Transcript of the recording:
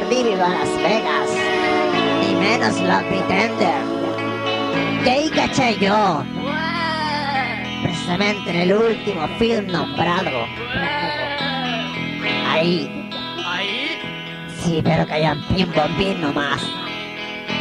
vivo a Las Vegas, ni menos la Pretender. Que ahí caché yo, precisamente en el último film nombrado. Ahí. Sí, pero que hayan pim pom pim nomás.